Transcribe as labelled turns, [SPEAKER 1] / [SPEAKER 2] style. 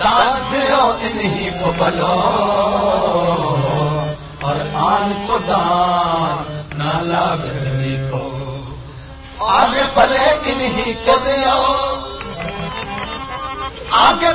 [SPEAKER 1] दाद दियो इन्हीं को भलो और आन को दान नाला भरनी को आगे भले इन्हीं को दियो आगे